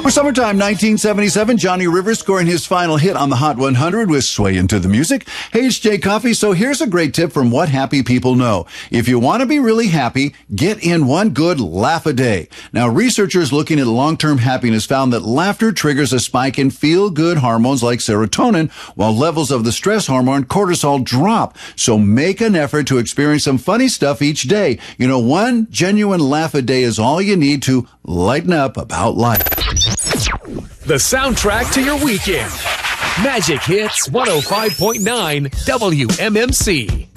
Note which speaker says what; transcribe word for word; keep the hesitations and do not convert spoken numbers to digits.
Speaker 1: For summertime nineteen seventy-seven, Johnny Rivers scoring his final hit on the Hot one hundred with Sway Into the Music. Hey, it's Jay Coffey. So here's a great tip from What Happy People Know. If you want to be really happy, get in one good laugh a day. Now, researchers looking at long-term happiness found that laughter triggers a spike in feel-good hormones like serotonin, while levels of the stress hormone cortisol drop. So make an effort to experience some funny stuff each day. You know, one genuine laugh a day is all you need to lighten up about life.
Speaker 2: The soundtrack to your weekend. Magic Hits one oh five point nine W M M C.